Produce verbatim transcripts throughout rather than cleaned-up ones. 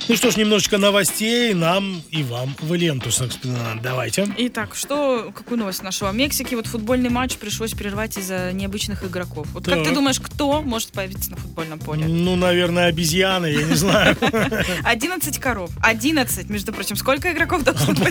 Ну что ж, немножечко новостей нам и вам в ленту, собственно. Давайте. Итак, что, какую новость нашла? В Мексике вот футбольный матч пришлось прервать из-за необычных игроков. Вот так. Как ты думаешь, кто может появиться на футбольном поле? Ну, наверное, обезьяны, я не знаю. одиннадцать коров. одиннадцать, между прочим. Сколько игроков должно быть?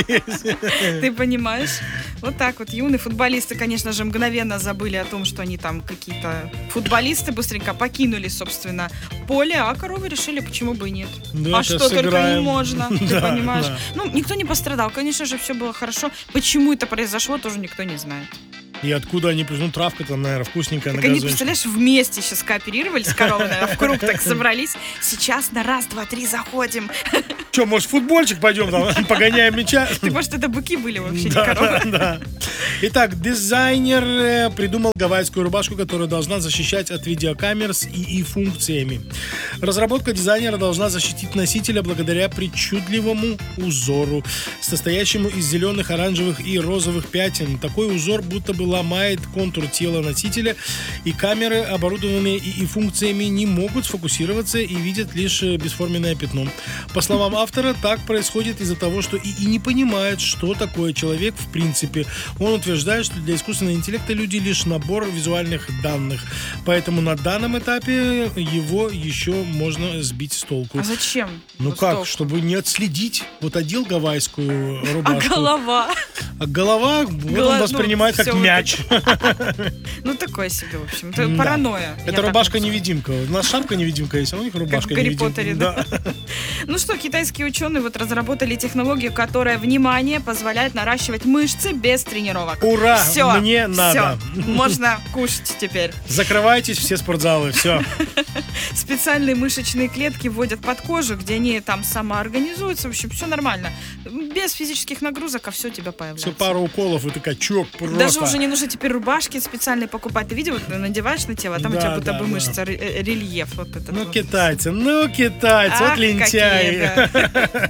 Ты понимаешь? Вот так вот. Юные футболисты, конечно же, мгновенно забыли о том, что они там какие-то футболисты быстренько покинули, собственно, поле, а коровы решили, почему бы и нет. Да, а что, только сыграем. не можно, ты Да, понимаешь? да. Ну, никто не пострадал, конечно же, все было хорошо. Почему это произошло, тоже никто не знает. И откуда они пришли? Ну, травка там, наверное, вкусненькая. Так на они, газончике. представляешь, вместе сейчас кооперировались, коровы, наверное, в круг так собрались. Сейчас на раз, два, три заходим. Че, может, в футбольчик пойдем там, погоняем мяча? Ты, может, это быки были вообще, не Да, коровы? да, да. Итак, дизайнер э, придумал гавайскую рубашку, которая должна защищать от видеокамер с ИИ-функциями. Разработка дизайнера должна защитить носителя благодаря причудливому узору, состоящему из зеленых, оранжевых и розовых пятен. Такой узор будто бы ломает контур тела носителя, и камеры, оборудованные ИИ-функциями, не могут сфокусироваться и видят лишь бесформенное пятно. По словам автора, так происходит из-за того, что ИИ не понимает, что такое человек в принципе. Он утверждает, что для искусственного интеллекта люди лишь набор визуальных данных. Поэтому на данном этапе его еще можно сбить с толку. А зачем? Ну С как, толку? чтобы не отследить. Вот одел гавайскую А рубашку. голова? А голова, вот Голова, он ну, воспринимает как всё вот мяч. Ну, такое себе, в общем. Это Да. паранойя. я Это так рубашка-невидимка. У нас шапка-невидимка есть, а у них Как в рубашка-невидимка. Гарри Поттере, да? Ну что, китайские ученые вот разработали технологию, которая, внимание, позволяет наращивать мышцы без тренировок. Ура! Всё, Мне надо. всё, можно кушать теперь. Закрывайтесь все спортзалы, все. Специальные мышечные клетки вводят под кожу, где они там самоорганизуются. В общем, все нормально. Без физических нагрузок, а все у тебя появляется. Все, пару уколов, и такая, чё, просто. Даже уже не нужно теперь рубашки специальные покупать. Ты видел, вот надеваешь на тело, а там у Да, тебя будто да, бы да. мышца, ре- рельеф вот этот. Ну, вот. китайцы, ну, китайцы, Ах, вот лентяи. какие, да.